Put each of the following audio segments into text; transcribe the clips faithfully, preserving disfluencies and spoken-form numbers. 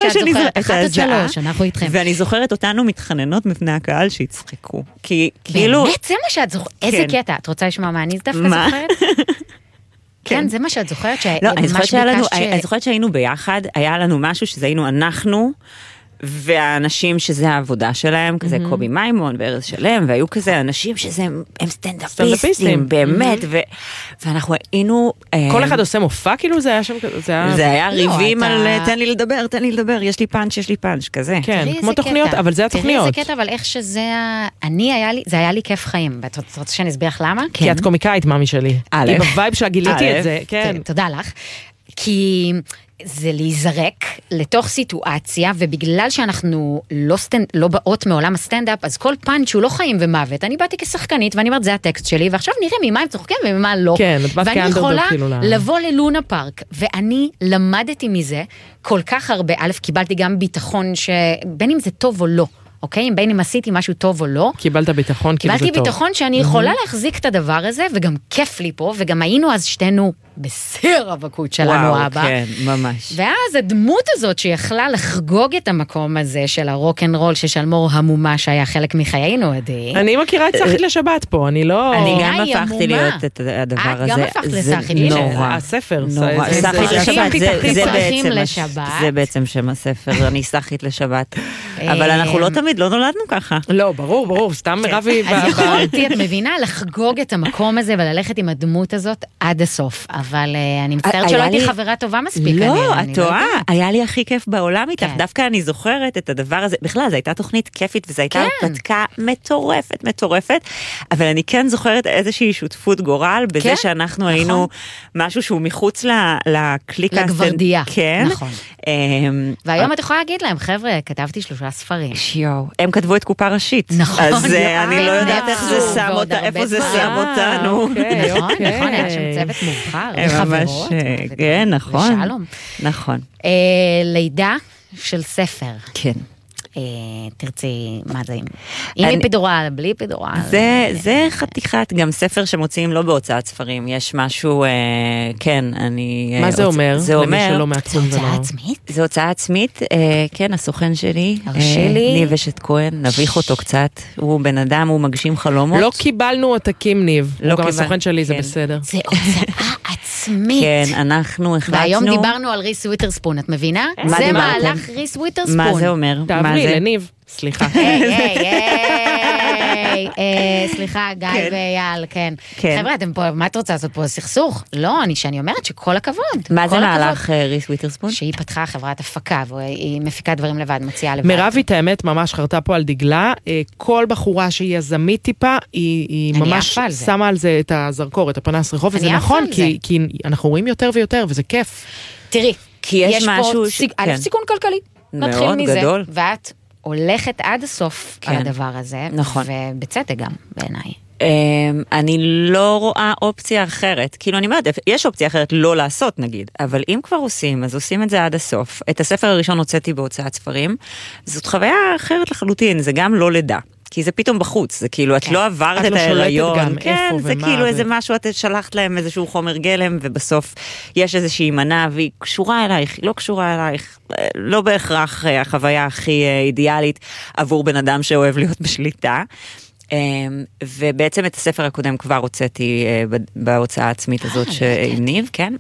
שאני זוכרת, אחת עד שלוש, אנחנו איתכם. ואני זוכרת אותנו מתחננות מפני הקהל שהצחקו. כי כאילו... באמת, זה מה שאת זוכרת, איזה קטע, את רוצה לשמוע מה אני דווקא זוכרת? כן, זה מה שאת זוכרת, לא, אני זוכרת שהיינו ביחד, היה לנו משהו שזה היינו אנחנו, והאנשים שזה העבודה שלהם, כזה קובי מימון וארז שלם, והיו כזה אנשים שזה הם סטנדאפיסטים, באמת, ואנחנו היינו... כל אחד עושה מופע, כאילו זה היה שם... זה היה ריבים על תן לי לדבר, תן לי לדבר, יש לי פאנץ', יש לי פאנץ', כזה. כן, כמו תוכניות, אבל זה התוכניות. תראי איזה קטע, אבל איך שזה... אני היה לי, זה היה לי כיף חיים, ואת רוצה שאני אסביר לך למה? כי את קומיקאית, מאמי שלי. היא בווייב שלה גיליתי את זה, כן. תודה לך. כי... זה להיזרק לתוך סיטואציה, ובגלל שאנחנו לא, סטנד, לא באות מעולם הסטנדאפ, אז כל פאנץ' הוא לא חיים ומוות. אני באתי כשחקנית, ואני אומרת, זה הטקסט שלי, ועכשיו נראה ממה הם צוחקים וממה לא. כן, את באת ואני יכולה כאילו לבוא ללונה פארק, ואני למדתי מזה כל כך הרבה. א', קיבלתי גם ביטחון, שבין אם זה טוב או לא. אוקיי? בין אם עשיתי משהו טוב או לא. קיבלת ביטחון, כאילו זה טוב. קיבלתי ביטחון שאני יכולה להחזיק את הדבר הזה, וגם כיף לי פה, וגם היינו אז שתינו בסיר הרווקות שלנו הבא. וואו, כן, ממש. ואז הדמות הזאת שיכלה לחגוג את המקום הזה של הרוק'נ'רול, ששלמור המומה שהיה חלק מחיינו, עדי. אני מכירה את סחית לשבת פה, אני לא... אני גם הפכתי להיות את הדבר הזה. את גם הפכת לסחית לשבת. הספר. סחית לשבת. זה בעצם שם הספר, אני סחית לשבת. אבל אנחנו לא תמיד, לא נולדנו ככה. לא, ברור, ברור, סתם מרבי... אז יכולתי, את מבינה, לחגוג את המקום הזה וללכת עם הדמות הזאת עד הסוף. אבל אני מצטערת שלא הייתי חברה טובה מספיק. לא, את טועה. היה לי הכי כיף בעולם איתך. דווקא אני זוכרת את הדבר הזה. בכלל, זו הייתה תוכנית כיפית, וזו הייתה הרפתקה מטורפת, מטורפת. אבל אני כן זוכרת איזושהי שותפות גורל, בזה שאנחנו היינו משהו שהוא מחוץ לקליקה. לגוורדיה. כן. נכון. והיום את יכולה להגיד להם, חבר'ה, כתבתי שלושה ספרים. שיו. הם כתבו את קופה ראשית. נכון. אז אני לא יודעת איך זה שם אותה, איפה זה שם אותנו. נכון, נכון, היה שם צוות מובחר, וחברות. כן, נכון. ושלום. נכון. לידה של ספר. כן. תרצי, מה זה, עם אפידורל, בלי אפידורל? זה חתיכת, גם ספר שמוציאים לא בהוצאת ספרים, יש משהו, כן, אני... מה זה אומר? זה אומר... זה הוצאה עצמית? זה הוצאה עצמית, כן, הסוכן שלי, ניב אשת כהן, נביך אותו קצת, הוא בן אדם, הוא מגשים חלומות. לא קיבלנו עותקים, ניב, הוא גם הסוכן שלי, זה בסדר. זה הוצאה עצמית. כן, אנחנו החלטנו... והיום דיברנו על ריס וויטרספון, את מבינה? זה מהלך ריס וויטרספון. מה זה אומר? תעברי לניב, סליחה. היי, היי, היי, סליחה, גיא ואייל, כן. חבר'ה, אתם פה, מה את רוצה לעשות פה? סכסוך? לא, אני שאני אומרת שכל הכבוד. מה זה מהלך ריס וויטרספון? שהיא פתחה חברת הפקה, והיא מפיקה דברים לבד, מוציאה לבד. מירבית, האמת, ממש חרתה פה על דגלה, כל בחורה שהיא יזמית טיפה, היא ממש שמה על זה את הזרקור, את הפנס רחוב, וזה נכון, כי אנחנו רואים יותר ויותר, וזה כיף. תראי, כי יש משהו... א' סיכון כלכלי. נתחיל מאוד מזה. גדול. ואת הולכת עד הסוף כן. על הדבר הזה. נכון. ובצדק גם, בעיניי. אני לא רואה אופציה אחרת, כאילו אני אומרת, יש אופציה אחרת לא לעשות נגיד, אבל אם כבר עושים, אז עושים את זה עד הסוף. את הספר הראשון הוצאתי בהוצאת ספרים, זאת חוויה אחרת לחלוטין, זה גם לא לידה. כי זה פתאום בחוץ, זה כאילו, את לא עברת את ההיריון, כן, זה כאילו איזה משהו, את שלחת להם איזשהו חומר גלם, ובסוף יש איזושהי מנה, והיא קשורה אלייך, היא לא קשורה אלייך, לא בהכרח החוויה הכי אידיאלית עבור בן אדם שאוהב להיות בשליטה. ובעצם את הספר הקודם כבר הוצאתי בהוצאה העצמית הזאת עם ניב, כן,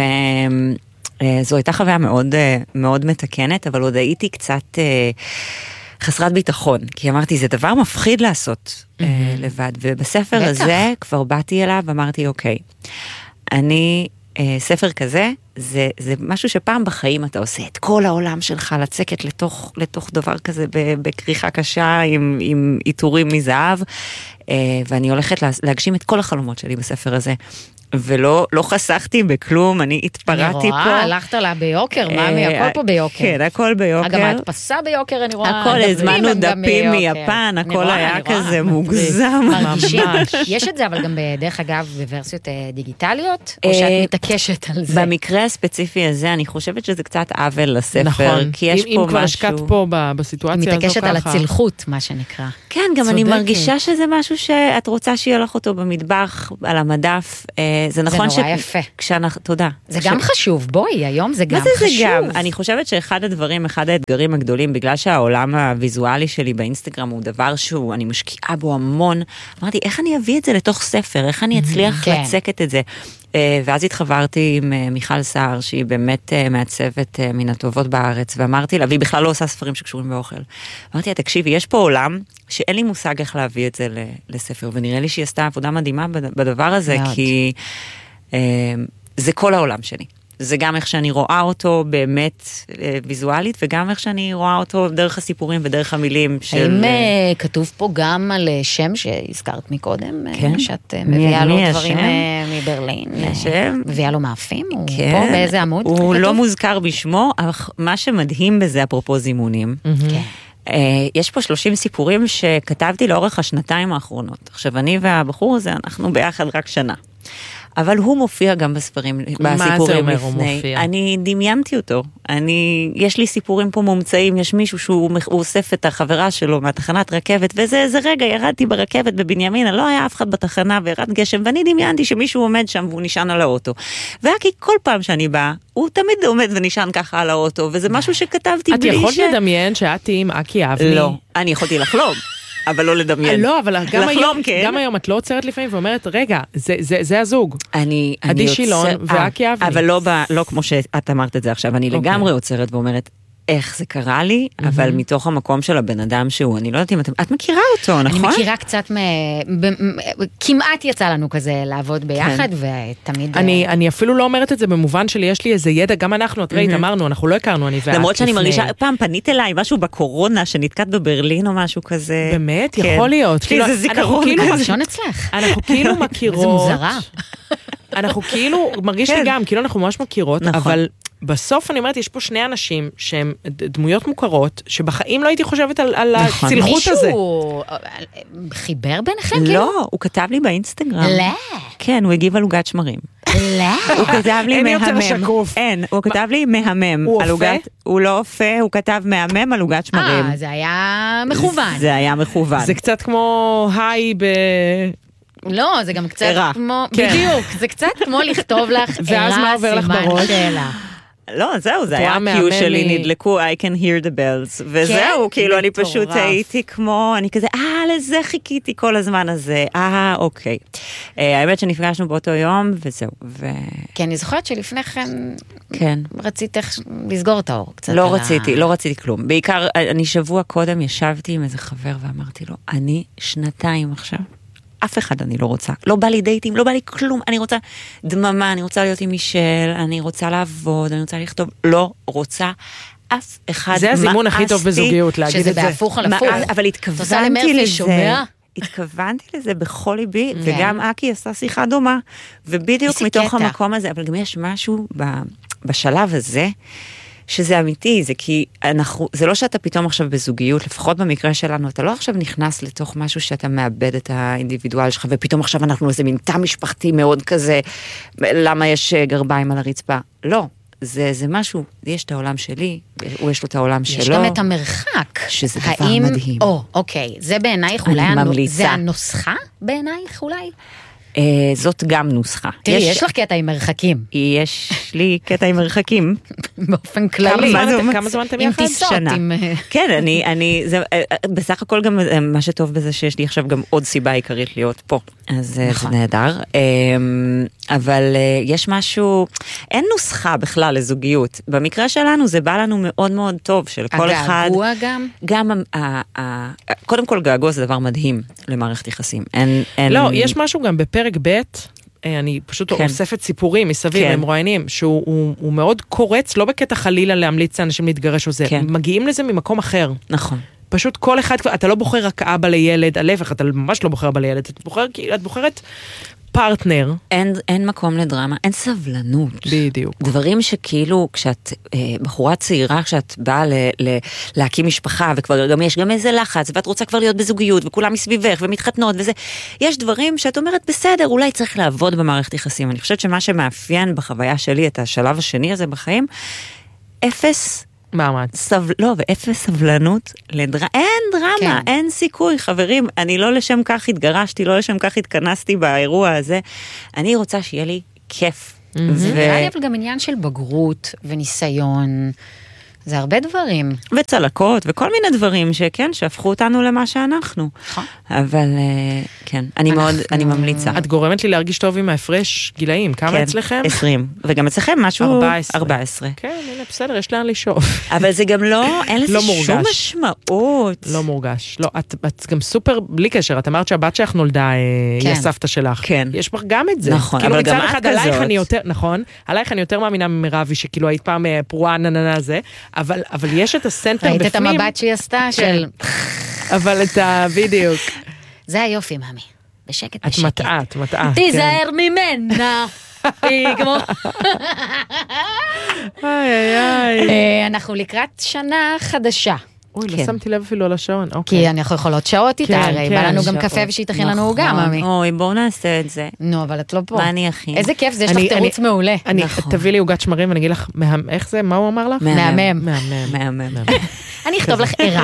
וזו הייתה חוויה מאוד, מאוד מתקנת, אבל עוד הייתי קצת חסרת ביטחון, כי אמרתי, זה דבר מפחיד לעשות לבד, ובספר הזה כבר באתי אליו ואמרתי, אוקיי, אני... ספר כזה, זה, זה משהו שפעם בחיים אתה עושה את כל העולם שלך לצקת לתוך, לתוך דבר כזה בקריחה קשה עם, עם איתורים מזהב, ואני הולכת להגשים את כל החלומות שלי בספר הזה. ולא לא חסכתי בכלום, אני התפרעתי פה. אני רואה, הלכת לה ביוקר, מאמי, הכל פה ביוקר. כן, הכל ביוקר. גם ההדפסה ביוקר, אני רואה. הכל, הזמנו דפים מיפן, הכל היה כזה מוגזם. מרגישים. יש את זה, אבל גם בדרך אגב, בוורסיות דיגיטליות, או שאת מתעקשת על זה? במקרה הספציפי הזה, אני חושבת שזה קצת עוול לספר. נכון. כי יש פה משהו... אם כבר השקעת פה בסיטואציה הזו ככה. מתעקשת על הצלחות, מה שנקרא. כן, גם אני מרגישה שזה משהו שאת רוצה שיהיה לך אותו במטבח, על המדף, זה נכון זה נורא יפה. כשאנחנו, תודה. זה גם חשוב, בואי, היום זה גם חשוב. מה זה זה גם? אני חושבת שאחד הדברים, אחד האתגרים הגדולים, בגלל שהעולם הוויזואלי שלי באינסטגרם הוא דבר שהוא, אני משקיעה בו המון, אמרתי, איך אני אביא את זה לתוך ספר? איך אני אצליח לצקת את זה? ואז התחברתי עם מיכל סער, שהיא באמת מעצבת מן הטובות בארץ, ואמרתי לה, והיא בכלל לא עושה ספרים שקשורים באוכל. אמרתי לה, תקשיבי, יש פה עולם שאין לי מושג איך להביא את זה לספר, ונראה לי שהיא עשתה עבודה מדהימה בדבר הזה, כי זה כל העולם שלי. זה גם איך שאני רואה אותו באמת ויזואלית, וגם איך שאני רואה אותו דרך הסיפורים ודרך המילים של... האם כתוב פה גם על שם שהזכרת מקודם, שאת מביאה לו דברים מברלין, מביאה לו מאפים? הוא פה באיזה עמוד? הוא לא מוזכר בשמו, אך מה שמדהים בזה, אפרופו זימונים, יש פה שלושים סיפורים שכתבתי לאורך השנתיים האחרונות. עכשיו, אני והבחור הזה, אנחנו ביחד רק שנה. אבל הוא מופיע גם בספרים, בסיפורים לפני. אני דמיינתי אותו. אני, יש לי סיפורים פה מומצאים, יש מישהו שהוא אוסף את החברה שלו מהתחנת רכבת, וזה איזה רגע, ירדתי ברכבת בבנימין, לא היה אף אחד בתחנה, וירד גשם, ואני דמיינתי שמישהו עומד שם והוא נשען על האוטו. והכי כל פעם שאני באה, הוא תמיד עומד ונשען ככה על האוטו, וזה משהו שכתבתי בלי ש... את יכולת לדמיין שאת עם אקי אבני? לא, אני יכולתי לחלום. אבל לא לדמיין. לא, אבל גם היום, גם היום את לא עוצרת לפעמים ואומרת, רגע, זה הזוג. אני עדי שילון ואקי אבני. אבל לא כמו שאת אמרת את זה עכשיו, אני לגמרי עוצרת ואומרת, איך זה קרה לי, אבל מתוך המקום של הבן אדם שהוא, אני לא יודעת אם את, את מכירה אותו, נכון? אני מכירה קצת, כמעט יצא לנו כזה לעבוד ביחד, ותמיד... אני אפילו לא אומרת את זה במובן שלי, יש לי איזה ידע, גם אנחנו, את ראית, אמרנו, אנחנו לא הכרנו, אני ואת. למרות שאני מרגישה, פעם פנית אליי, משהו בקורונה, שנתקעת בברלין או משהו כזה. באמת? יכול להיות. זה זיכרון כזה. אנחנו כאילו מכירות. זה מוזרה. אנחנו כאילו, מרגיש לי גם, כאילו אנחנו ממש מכירות, אבל בסוף אני אומרת, יש פה שני אנשים שהם דמויות מוכרות, שבחיים לא הייתי חושבת על הצלחות הזה. מישהו חיבר ביניכם? לא, הוא כתב לי באינסטגרם. לא. כן, הוא הגיב על עוגת שמרים. לא. הוא כתב לי מהמם. אין יותר שקוף. אין, הוא כתב לי מהמם. הוא אופה? הוא לא אופה, הוא כתב מהמם על עוגת שמרים. אה, זה היה מכוון. זה היה מכוון. זה קצת כמו היי ב... לא, זה גם קצת כמו... בדיוק, זה קצת כמו לכתוב לך ערה סימן שאלה. לא, זהו, זה היה קיו שלי, נדלקו, I can hear the bells, וזהו, כאילו אני פשוט הייתי כמו, אני כזה, אה, לזה חיכיתי כל הזמן הזה, אה, אוקיי. האמת שנפגשנו באותו יום, וזהו. כן, אני זוכרת שלפני כן, רצית לסגור את האור קצת. לא רציתי, לא רציתי כלום. בעיקר, אני שבוע קודם ישבתי עם איזה חבר ואמרתי לו, אני שנתיים עכשיו, אף אחד אני לא רוצה, לא בא לי דייטים, לא בא לי כלום, אני רוצה דממה, אני רוצה להיות עם מישל, אני רוצה לעבוד, אני רוצה לכתוב, לא רוצה אף אחד. זה הזימון הכי טוב בזוגיות, להגיד את זה. שזה בהפוך על הפוך. אבל התכוונתי לזה, התכוונתי לזה בכל ליבי, וגם אקי עשה שיחה דומה, ובדיוק מתוך המקום הזה, אבל גם יש משהו בשלב הזה, שזה אמיתי, זה כי אנחנו, זה לא שאתה פתאום עכשיו בזוגיות, לפחות במקרה שלנו, אתה לא עכשיו נכנס לתוך משהו שאתה מאבד את האינדיבידואל שלך, ופתאום עכשיו אנחנו איזה מין תא משפחתי מאוד כזה, למה יש גרביים על הרצפה? לא, זה, זה משהו, יש את העולם שלי, הוא יש לו את העולם שלו. יש גם את המרחק. שזה דבר האם, מדהים. או, אוקיי, זה בעינייך אולי, הנו, זה הנוסחה בעינייך אולי? זאת גם נוסחה. תראי, יש לך קטע עם מרחקים. יש לי קטע עם מרחקים. באופן כללי. כמה זמן אתם יחד? עם טיסות. כן, אני, בסך הכל גם מה שטוב בזה שיש לי עכשיו גם עוד סיבה עיקרית להיות פה. אז זה נהדר. אבל יש משהו, אין נוסחה בכלל לזוגיות. במקרה שלנו זה בא לנו מאוד מאוד טוב, של כל אחד. הגעגוע גם? גם, קודם כל געגוע זה דבר מדהים למערכת יחסים. לא, יש משהו גם בפרק ב' אני פשוט אוספת סיפורים מסביב, הם רואיינים, שהוא מאוד קורץ, לא בקטע חלילה להמליץ לאנשים להתגרש או זה, מגיעים לזה ממקום אחר. נכון. פשוט כל אחד, אתה לא בוחר רק אבא לילד, הלפך, אתה ממש לא בוחר אבא לילד, את בוחרת, את בוחרת פרטנר. אין, אין מקום לדרמה, אין סבלנות. בדיוק. דברים שכאילו, כשאת אה, בחורה צעירה, כשאת באה ל, ל, להקים משפחה, וכבר גם יש גם איזה לחץ, ואת רוצה כבר להיות בזוגיות, וכולם מסביבך, ומתחתנות, וזה, יש דברים שאת אומרת, בסדר, אולי צריך לעבוד במערכת יחסים. אני חושבת שמה שמאפיין בחוויה שלי, את השלב השני הזה בחיים, אפס מאמץ. סב... לא, ואפס סבלנות לדרמה, אין דרמה, כן. אין סיכוי, חברים, אני לא לשם כך התגרשתי, לא לשם כך התכנסתי באירוע הזה, אני רוצה שיהיה לי כיף. Mm-hmm. ו... נראה לי אבל גם עניין של בגרות וניסיון, זה הרבה דברים. וצלקות, וכל מיני דברים שכן, שהפכו אותנו למה שאנחנו. אבל כן, אני מאוד, אני ממליצה. את גורמת לי להרגיש טוב עם ההפרש גילאים, כמה אצלכם? עשרים, וגם אצלכם משהו ארבע עשרה. כן, הנה, בסדר, יש לאן לשאוף. אבל זה גם לא, אין לזה שום משמעות. לא מורגש. לא, את גם סופר, בלי קשר, את אמרת שהבת שלך נולדה, היא הסבתא שלך. כן. יש לך גם את זה. נכון, אבל גם את כזאת. נכון, עלייך אני יותר מאמינה ממרבי, שכאילו היית פעם פרועה נננה זה, אבל, אבל יש את הסנטר בפנים. ראית את המבט שהיא עשתה של... אבל את ה... בדיוק. זה היופי, מאמי. בשקט, בשקט. את מטעה, את מטעה. תיזהר ממנה. היא כמו... איי, איי, איי. אנחנו לקראת שנה חדשה. אוי, לא שמתי לב אפילו על השעון. כי אנחנו יכולות שעות איתה, הרי בא לנו גם קפה ושהיא תכין לנו עוגה, מאמי. אוי, בואו נעשה את זה. נו, אבל את לא פה. מה אני אכין? איזה כיף, זה יש לך תירוץ מעולה. תביא לי עוגת שמרים ואני אגיד לך, איך זה? מה הוא אמר לך? מהמם. מהמם. אני אכתוב לך עירה.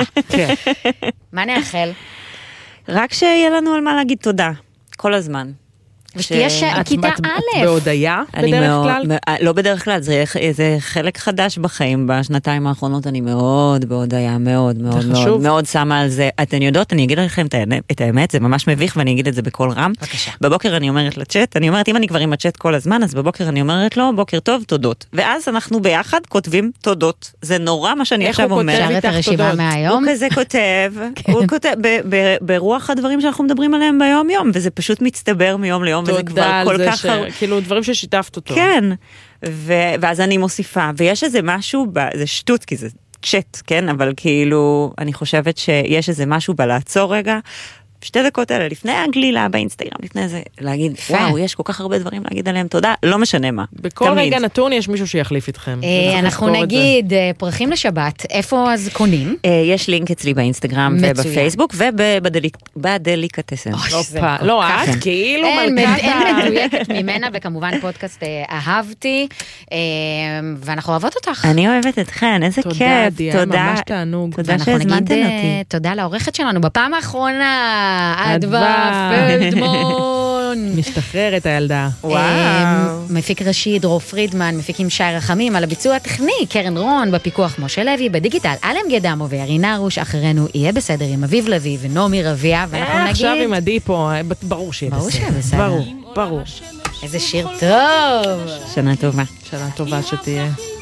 מה נאחל? רק שיהיה לנו על מה להגיד תודה, כל הזמן. ושתהיה כיתה א'. את בהודעה בדרך כלל? לא בדרך כלל, זה חלק חדש בחיים. בשנתיים האחרונות אני מאוד בהודעה, מאוד מאוד מאוד מאוד שמה על זה. אתן יודעות, אני אגיד לכם את האמת, זה ממש מביך ואני אגיד את זה בקול רם. בבוקר אני אומרת לצ'אט, אני אומרת, אם אני כבר עם הצ'אט כל הזמן, אז בבוקר אני אומרת לו, בוקר טוב, תודות. ואז אנחנו ביחד כותבים תודות. זה נורא מה שאני עכשיו אומרת. איך הוא כותב את הרשימה מהיום? הוא כזה כותב, הוא כותב ברוח הדברים שאנחנו מדברים עליהם ביום יום, וזה פשוט מצטבר מיום ליום. וזה כבר כל כך... ש... כאילו דברים ששיתפת אותו. כן, ו... ואז אני מוסיפה, ויש איזה משהו, ב... זה שטות, כי זה צ'אט, כן? אבל כאילו, אני חושבת שיש איזה משהו בלעצור רגע, שתי דקות האלה, לפני הגלילה באינסטגרם, לפני זה, להגיד, וואו, יש כל כך הרבה דברים להגיד עליהם, תודה, לא משנה מה. בכל רגע נתון יש מישהו שיחליף איתכם. אנחנו נגיד, פרחים לשבת, איפה אז קונים? יש לינק אצלי באינסטגרם ובפייסבוק, ובדליקטסן. לא, את כאילו מלכת... אין מדויקת ממנה, וכמובן פודקאסט אהבתי, ואנחנו אוהבות אותך. אני אוהבת אתכן, איזה כיף. תודה, דיה, ממש תענוג. תודה שהזמנתן אותי. תודה לעורכת שלנו, בפעם האחרונה. אדווה פלדמון. משתחררת הילדה. וואו. מפיק ראשי דרור פרידמן, מפיק עם שי רחמים, על הביצוע הטכני, קרן רון, בפיקוח משה לוי, בדיגיטל, אלם גדמו וירינה רוש, אחרינו יהיה בסדר עם אביב לוי ונומי רביה, ואנחנו נגיד... עכשיו עם עדי פה, ברור שיהיה בסדר. ברור שיהיה בסדר. ברור, ברור. איזה שיר טוב. שנה טובה. שנה טובה שתהיה.